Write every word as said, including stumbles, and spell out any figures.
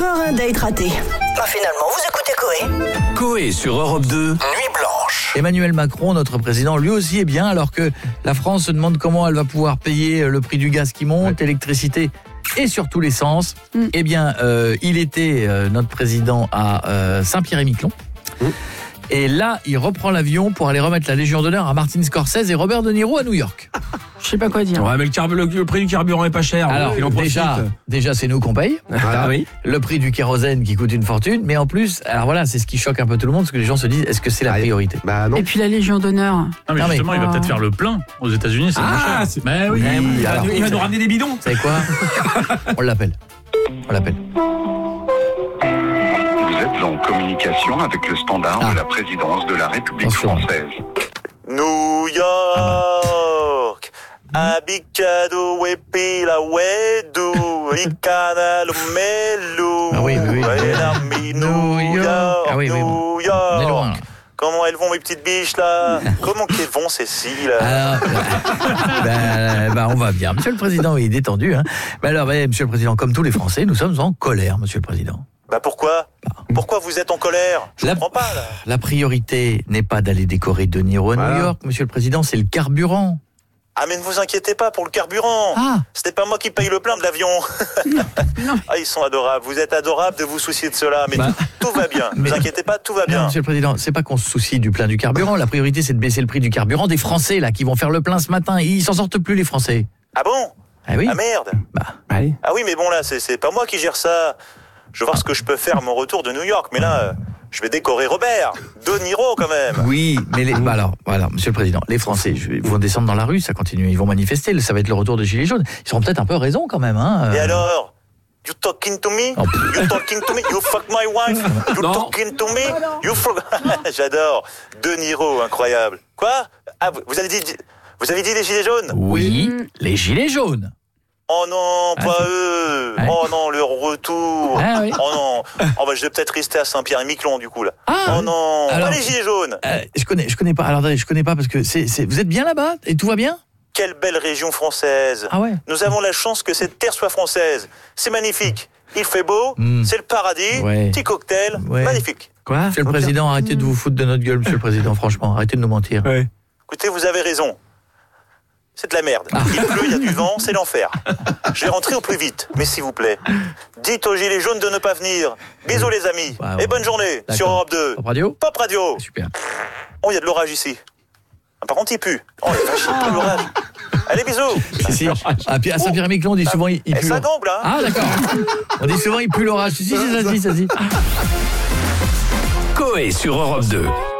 Encore un date raté. Bah finalement, vous écoutez Coé. Coé sur Europe deux, Nuit Blanche. Emmanuel Macron, notre président, lui aussi est bien, alors que la France se demande comment elle va pouvoir payer le prix du gaz qui monte, l'électricité et surtout l'essence. Mm. Eh bien, euh, il était, euh, notre président, à euh, Saint-Pierre-et-Miquelon. Mm. Et là, il reprend l'avion pour aller remettre la Légion d'honneur à Martin Scorsese et Robert De Niro à New York. Je sais pas quoi dire. Ouais, mais le, carb- le, le prix du carburant est pas cher. Alors, il en déjà, déjà, c'est nous qu'on paye. Voilà, oui. Le prix du kérosène qui coûte une fortune. Mais en plus, alors voilà, c'est ce qui choque un peu tout le monde, parce que les gens se disent, est-ce que c'est la priorité ? Bah non. Et puis la Légion d'honneur. Non, mais Non, justement, mais... il va peut-être faire le plein. Aux États-Unis, c'est ah, moins cher. C'est... Mais oui. Mais oui, il, alors, va, il va nous ramener des bidons. Vous savez quoi ? On l'appelle. On l'appelle. Vous êtes en communication avec le standard ah. de la présidence de la République Attention. française. New York, Abicado et Pila Wedu, Icana Lumelu. Ah oui, oui, oui. New York, Ah oui, oui. New On est loin, York. là. Comment elles vont mes petites biches là? Comment qu'elles vont Cécile? Alors, ben, ben, on va bien. Monsieur le Président, il est détendu. Hein. Mais alors, ben, Monsieur le Président, comme tous les Français, nous sommes en colère, Monsieur le Président. Bah pourquoi? Pourquoi vous êtes en colère? Je la, comprends pas là. La priorité n'est pas d'aller décorer De Niro à voilà. New York, Monsieur le Président, c'est le carburant. Ah mais ne vous inquiétez pas pour le carburant. Ah. Ce n'est pas moi qui paye le plein de l'avion. Non. Ah ils sont adorables. Vous êtes adorables de vous soucier de cela. Mais bah. tout, tout va bien. Ne vous inquiétez pas, tout va bien. Non, Monsieur le Président, c'est pas qu'on se soucie du plein du carburant. La priorité c'est de baisser le prix du carburant des Français là qui vont faire le plein ce matin. Ils s'en sortent plus les Français. Ah bon? Ah oui. Ah merde. Bah. Allez. Ah oui mais bon là c'est, c'est pas moi qui gère ça. Je vais voir ce que je peux faire à mon retour de New York. Mais là, euh, je vais décorer Robert. De Niro, quand même. Oui, mais les, bah alors, voilà, Monsieur le Président, les Français je, vont descendre dans la rue, ça continue, ils vont manifester, ça va être le retour de Gilets jaunes. Ils auront peut-être un peu raison, quand même. Hein. Et alors? You talking to me? Oh. You talking to me? You fuck my wife? You non. talking to me? You fuck... J'adore. De Niro, incroyable. Quoi? Ah, vous avez dit, vous avez dit les Gilets jaunes? Oui, mmh. les Gilets jaunes. Oh non, pas ah, eux. Ouais. Oh non, leur retour. Ah, oui. Oh non. Oh bah je vais peut-être rester à Saint-Pierre-et-Miquelon du coup là. Ah, oh non. alors, pas les Gilets jaunes. Euh, je connais, je connais pas. Alors attendez, je connais pas parce que c'est, c'est. Vous êtes bien là-bas et tout va bien? Quelle belle région française. Ah ouais. Nous avons la chance que cette terre soit française. C'est magnifique. Il fait beau, mmh. c'est le paradis. Ouais. Petit cocktail, ouais. magnifique. Quoi? Monsieur le Président, arrêtez mmh. de vous foutre de notre gueule, Monsieur le Président. Franchement, arrêtez de nous mentir. Ouais. Écoutez, vous avez raison. C'est de la merde. Il pleut, il y a du vent, c'est l'enfer. Je vais rentrer au plus vite, mais s'il vous plaît, dites aux Gilets jaunes de ne pas venir. Bisous les amis, ouais, ouais. et bonne journée. D'accord. Sur Europe deux. Pop Radio. Pop Radio. Super. Oh, il y a de l'orage ici. Ah, par contre, il pue. Oh, il va chier de l'orage. Allez, bisous. Si, si. Ah, puis à Saint-Pierre-et-Miquelon, on dit souvent il, il pue. Ça gamble, hein. Ah, d'accord. On dit souvent il pue l'orage. Si, si, c'est ça, si, ça, si. Coé sur Europe deux.